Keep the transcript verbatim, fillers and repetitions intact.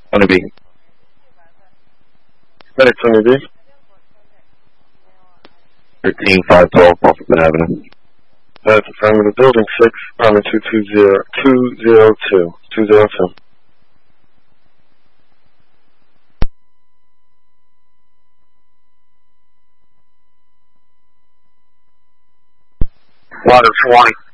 Honeybee. Medic Honeybee. thirteen five twelve, Washington Avenue. That's affirmative. Building six, Army two two zero, two zero two, two zero two. Water twenty.